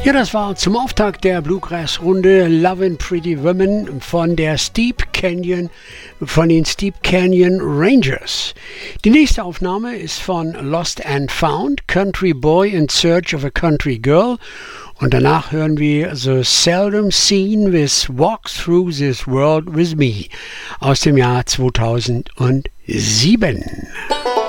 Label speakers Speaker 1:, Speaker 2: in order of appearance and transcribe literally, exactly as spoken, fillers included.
Speaker 1: Ja, das war zum Auftakt der Bluegrass-Runde Lovin' Pretty Women von der Steep Canyon, von den Steep Canyon Rangers. Die nächste Aufnahme ist von Lost and Found, Country Boy in Search of a Country Girl. Und danach hören wir The Seldom Seen With Walk Through This World With Me aus dem Jahr zweitausendsieben.